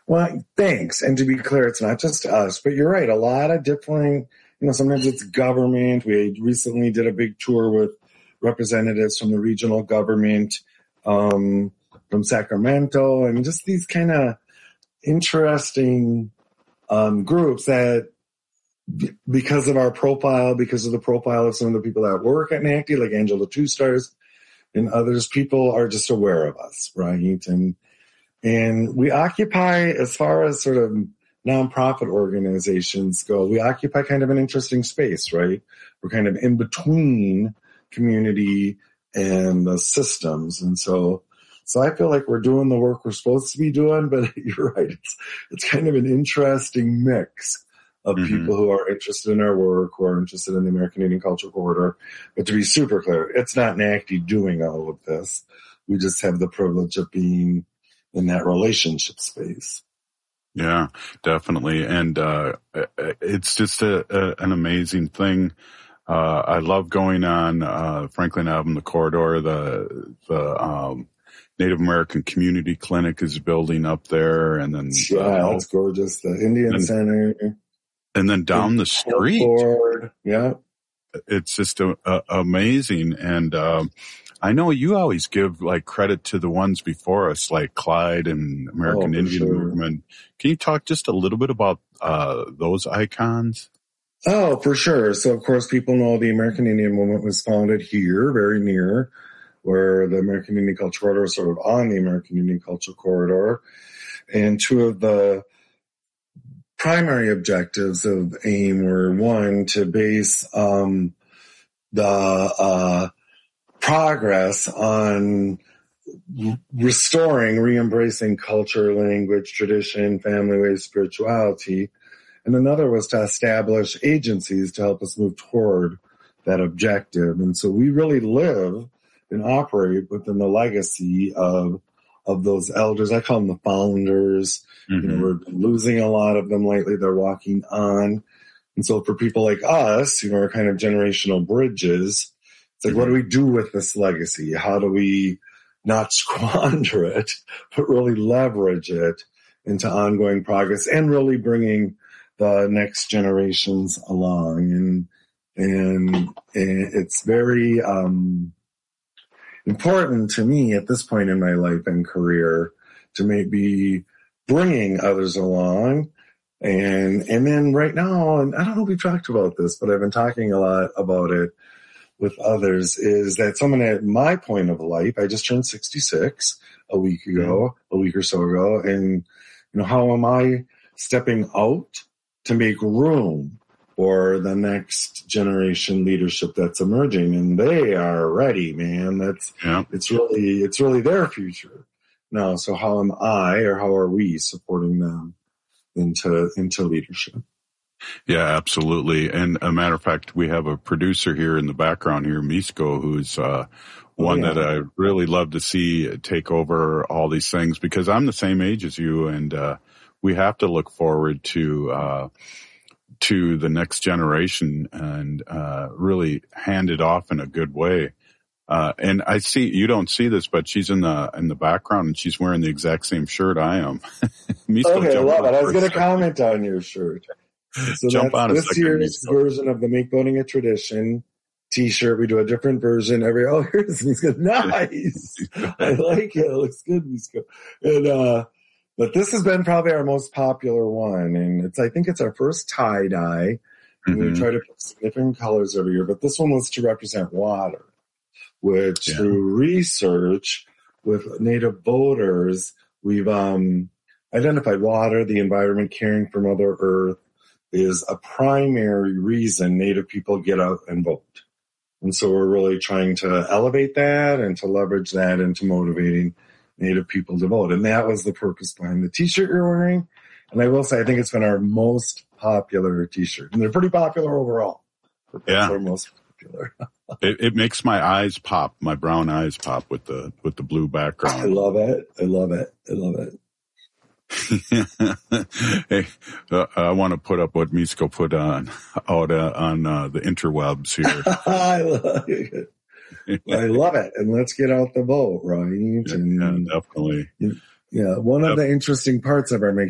Well, thanks. And to be clear, it's not just us, but you're right. A lot of different, sometimes it's government. We recently did a big tour with representatives from the regional government, from Sacramento, and just these kind of interesting groups that, because of our profile, because of the profile of some of the people that work at NACD, like Angela Two Stars and others, people are just aware of us, right? And we occupy, as far as sort of nonprofit organizations go, we occupy kind of an interesting space, right? We're kind of in between community and the systems. And so I feel like we're doing the work we're supposed to be doing, but you're right. It's kind of an interesting mix of people who are interested in our work, who are interested in the American Indian Cultural Corridor. But to be super clear, it's not NACD doing all of this. We just have the privilege of being in that relationship space. Yeah, definitely. And it's just an amazing thing. I love going on Franklin Avenue, the corridor. The Native American Community Clinic is building up there, and then it's gorgeous. The Indian Center, and then down the street. Board. Yeah, it's just amazing. And I know you always give like credit to the ones before us, like Clyde and American Indian Movement. Can you talk just a little bit about those icons? Oh, for sure. So, of course, people know the American Indian Movement was founded here, very near where the American Indian Cultural Corridor is, sort of on the American Indian Cultural Corridor. And two of the primary objectives of AIM were, one, to base the progress on restoring, re-embracing culture, language, tradition, family ways, spirituality. And another was to establish agencies to help us move toward that objective. And so we really live and operate within the legacy of those elders. I call them the founders. We're losing a lot of them lately. They're walking on. And so for people like us, are kind of generational bridges. It's like, what do we do with this legacy? How do we not squander it, but really leverage it into ongoing progress and really bringing the next generations along? And it's very important to me at this point in my life and career to maybe bringing others along. And then right now, and I don't know if we've talked about this, but I've been talking a lot about it with others, is that someone at my point of life, I just turned 66 a week or so ago. And, how am I stepping out to make room for the next generation leadership that's emerging? And they are ready, man. It's really their future now. So how am I, or how are we supporting them into leadership? Yeah, absolutely. And a matter of fact, we have a producer here in the background here, Misko, who's one that I really love to see take over all these things, because I'm the same age as you, and we have to look forward to the next generation and really hand it off in a good way. And I see, you don't see this, but she's in the background and she's wearing the exact same shirt I am. Okay, I love it. I was going to comment on your shirt. So that's this year's version of the Make Voting a Tradition t-shirt. We do a different version here's Misko. Nice. I like it. It looks good, Misko. And, but this has been probably our most popular one. And I think it's our first tie-dye. We try to put different colors every year, but this one was to represent water, which through research with Native voters, we've identified water, the environment, caring for Mother Earth is a primary reason Native people get out and vote. And so we're really trying to elevate that and to leverage that into motivating Native people to vote. And that was the purpose behind the t-shirt you're wearing. And I will say, I think it's been our most popular t-shirt. And they're pretty popular overall. But that's our most popular. It makes my eyes pop, my brown eyes pop with the blue background. I love it. Hey, I want to put up what Misko put out on the interwebs here. I love it. And let's get out the vote, right? Yeah, definitely. Yeah, one of the interesting parts of our Make